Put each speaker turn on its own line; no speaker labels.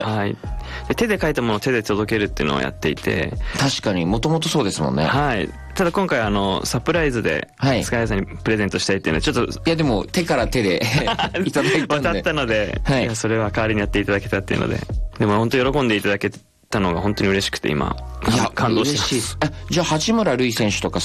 はい。で手で書いたものを手で届けるっていうのをやっていて。
確かに、もともとそうですもんね。
はい。ただ今回サプライズで、スカイハイさんにプレゼントしたいっていうのはちょっと。
いやでも、手から手でいただいたんで。
渡ったので、いや、それは代わりにやっていただけたっていうので。でも本当喜んでいただけたのが本当に嬉しくて今、感動してます。
じゃあ八村塁選手とか